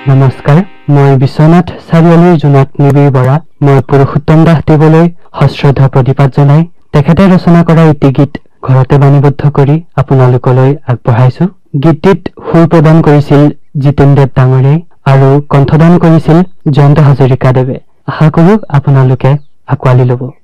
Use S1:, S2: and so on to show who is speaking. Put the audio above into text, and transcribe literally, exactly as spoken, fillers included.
S1: নমস্কাৰ, মই বিশ্বনাথ চাৰিআলিৰ জোনাক নিবিৰ বৰা। মই পুৰুষোত্তম দাস দেৱলৈ সশ্ৰদ্ধা প্ৰতিপাত জনাই তেখেতে ৰচনা কৰা এটি গীত ঘৰতে বাণীবদ্ধ কৰি আপোনালোকলৈ আগবঢ়াইছো। গীতটিত সুৰ প্ৰদান কৰিছিল জিতেন দেৱ ডাঙৰে আৰু কণ্ঠদান কৰিছিল জয়ন্ত হাজৰিকা দেৱে। আশা কৰো আপোনালোকে আঁকোৱালি ল'ব।